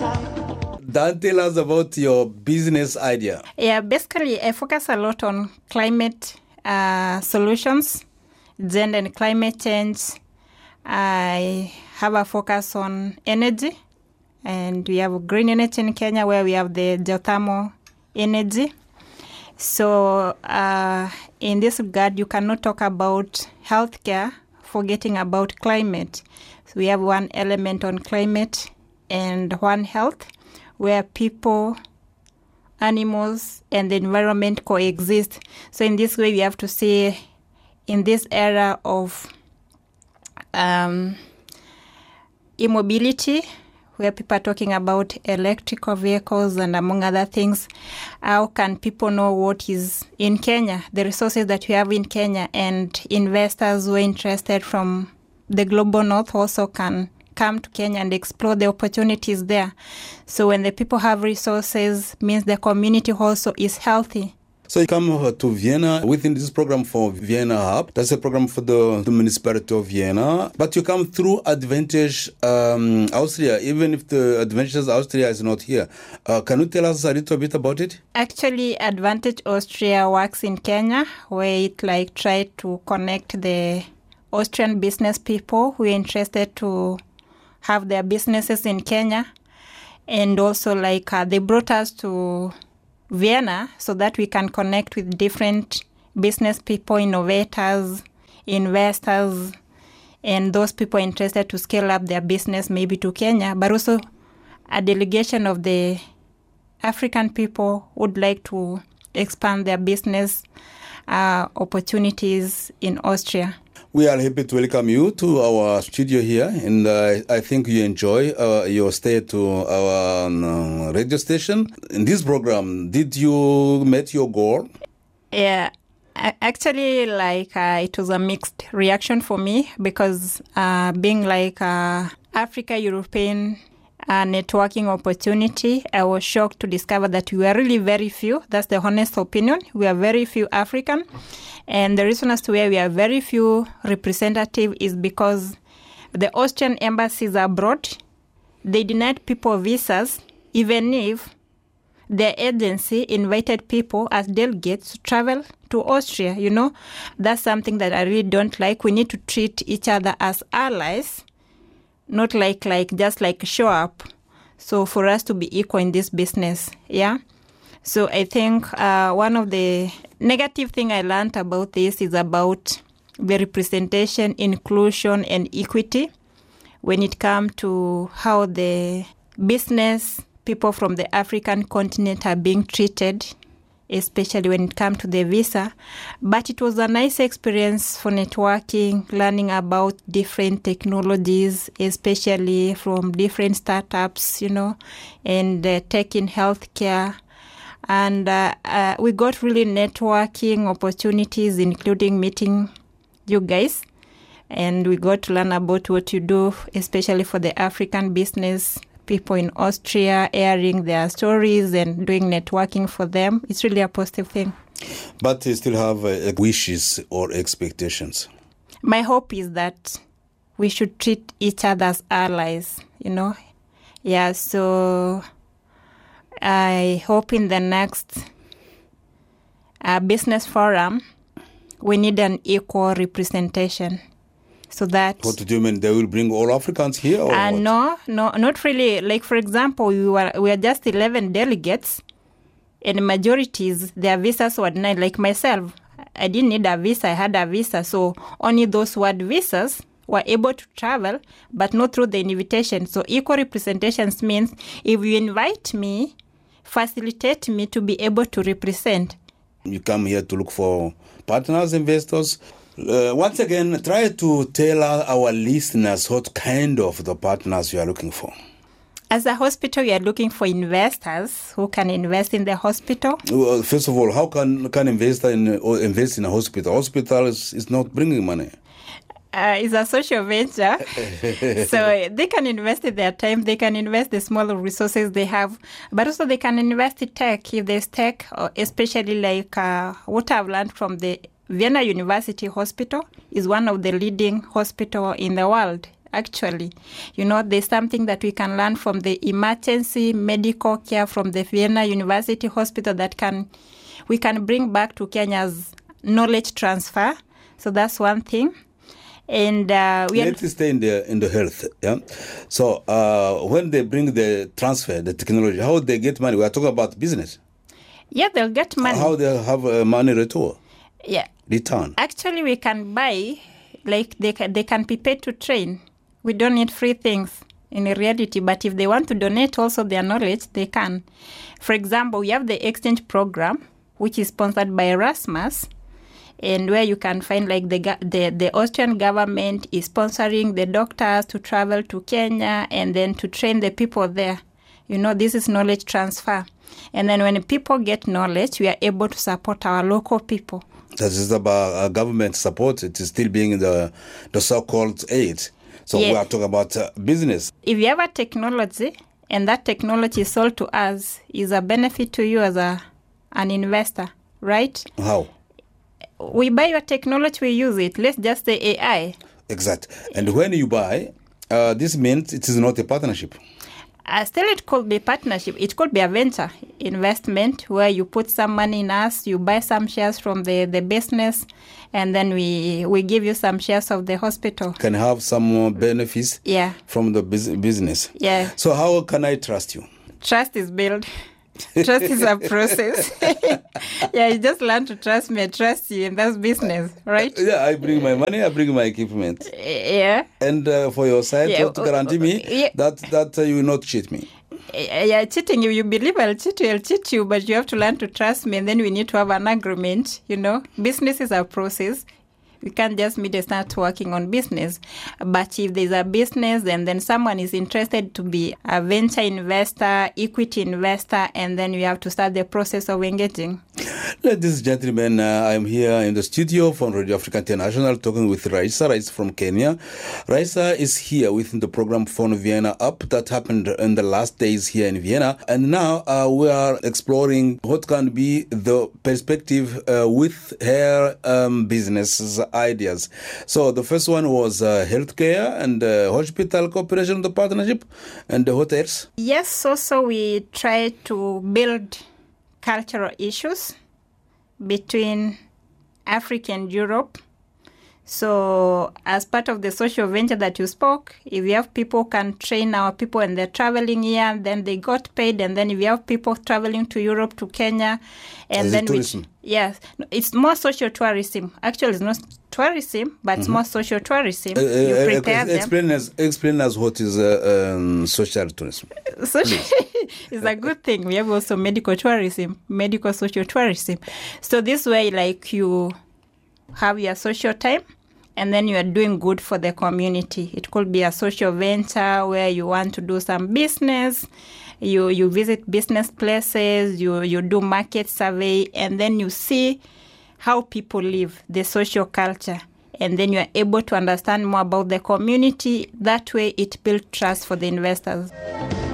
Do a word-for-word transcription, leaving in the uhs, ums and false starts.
Dan, tell us about your business idea. Yeah, basically, I focus a lot on climate uh, solutions, gender and climate change. I have a focus on energy, and we have green energy in Kenya where we have the geothermal energy. So uh, in this regard, you cannot talk about healthcare forgetting about climate. So we have one element on climate and one health, where people, animals, and the environment coexist. So in this way, we have to say, in this era of um, immobility, where people are talking about electrical vehicles and among other things, how can people know what is in Kenya, the resources that we have in Kenya, and investors who are interested from the global north also can come to Kenya and explore the opportunities there. So when the people have resources, means the community also is healthy. So you come to Vienna within this program for Vienna Hub. That's a program for the, the municipality of Vienna. But you come through Advantage um, Austria, even if the Advantage Austria is not here. Uh, can you tell us a little bit about it? Actually, Advantage Austria works in Kenya, where it like tried to connect the Austrian business people who are interested to have their businesses in Kenya. And also like uh, they brought us to Vienna so that we can connect with different business people, innovators, investors, and those people interested to scale up their business maybe to Kenya, but also a delegation of the African people would like to expand their business uh, opportunities in Austria. We are happy to welcome you to our studio here, and uh, I think you enjoy uh, your stay to our um, radio station. In this program, did you meet your goal? Yeah, actually, like uh, it was a mixed reaction for me because uh, being like uh, Africa-European uh, networking opportunity, I was shocked to discover that we are really very few. That's the honest opinion. We are very few African. And the reason as to why we are very few representative is because the Austrian embassies abroad, they denied people visas, even if their agency invited people as delegates to travel to Austria. You know, that's something that I really don't like. We need to treat each other as allies, not like, like just like show up. So for us to be equal in this business, yeah. So I think uh, one of the negative thing I learned about this is about the representation, inclusion, and equity when it comes to how the business people from the African continent are being treated, especially when it comes to the visa. But it was a nice experience for networking, learning about different technologies, especially from different startups, you know, and uh, tech in healthcare. And uh, uh, we got really networking opportunities, including meeting you guys. And we got to learn about what you do, especially for the African business people in Austria, airing their stories and doing networking for them. It's really a positive thing. But you still have uh, wishes or expectations? My hope is that we should treat each other as allies, you know. Yeah, so I hope in the next uh, business forum, we need an equal representation. So that... What do you mean? They will bring all Africans here? Or uh, what? No, no, not really. Like, for example, we were, we are just eleven delegates, and majorities, their visas were denied. Like myself, I didn't need a visa, I had a visa. So only those who had visas were able to travel, but not through the invitation. So equal representations means if you invite me, facilitate me to be able to represent. You come here to look for partners, investors. Uh, once again, try to tell our listeners what kind of the partners you are looking for. As a hospital, we are looking for investors who can invest in the hospital. Well, first of all, how can can investor in or invest in a hospital? Hospital is, is not bringing money. Uh, it's a social venture. So they can invest in their time, they can invest the small resources they have, but also they can invest in tech. If there's tech, or especially like uh, what I've learned from the Vienna University Hospital, is one of the leading hospitals in the world. actually. You know, there's something that we can learn from the emergency medical care from the Vienna University Hospital that can we can bring back to Kenya's knowledge transfer. So that's one thing. And uh, we let's stay in the in the health. Yeah. So uh, when they bring the transfer, the technology, how they get money? We are talking about business. Yeah, they'll get money. How they have uh, money return? Yeah. Return. Actually, we can buy, like they can, they can be paid to train. We don't need free things in reality, but if they want to donate also their knowledge, they can. For example, we have the exchange program, which is sponsored by Erasmus, and where you can find like the the the Austrian government is sponsoring the doctors to travel to Kenya and then to train the people there. You know, this is knowledge transfer. And then when people get knowledge, we are able to support our local people. That is about uh, government support. It is still being the the so-called aid. So yes. We are talking about uh, business. If you have a technology and that technology is sold to us, is a benefit to you as a an investor, right? How? We buy your technology, we use it. Let's just say A I. Exactly. And when you buy, uh, this means it is not a partnership. Uh, still, it could be partnership. It could be a venture investment where you put some money in us, you buy some shares from the, the business, and then we we give you some shares of the hospital. Can have some more benefits yeah. from the bus- business. Yeah. So how can I trust you? Trust is built. Trust is a process. Yeah, you just learn to trust me. I trust you, and that's business, right? Yeah, I bring my money, I bring my equipment. Yeah. And uh, for your side, yeah. to guarantee me yeah. that that uh, you will not cheat me. Yeah, cheating you. You believe I'll cheat you, I'll cheat you, but you have to learn to trust me, and then we need to have an agreement, you know. Business is a process. We can't just meet and start working on business. But if there's a business and then someone is interested to be a venture investor, equity investor, and then we have to start the process of engaging. Ladies and gentlemen, uh, I'm here in the studio from Radio Africa International talking with Raisa. Raisa from Kenya. Raisa is here within the program Phone Vienna Up that happened in the last days here in Vienna. And now uh, we are exploring what can be the perspective uh, with her um, businesses ideas. So the first one was uh, healthcare and uh, hospital cooperation, the partnership, and the hotels. Yes, also we try to build cultural issues between Africa and Europe. So as part of the social venture that you spoke, if you have people can train our people and they're traveling here, then they got paid. And then if you have people traveling to Europe, to Kenya, and Is then it tourism? We, yes, it's more social tourism. Actually, it's not tourism, but mm-hmm. it's more social tourism. Uh, you uh, prepare uh, them. Explain us, explain us what is uh, um, social tourism. Social is a good thing. We have also medical tourism, medical social tourism. So this way, like you have your social time, and then you are doing good for the community. It could be a social venture where you want to do some business. You you visit business places, you, you do market survey, and then you see how people live, the social culture. And then you are able to understand more about the community. That way it builds trust for the investors.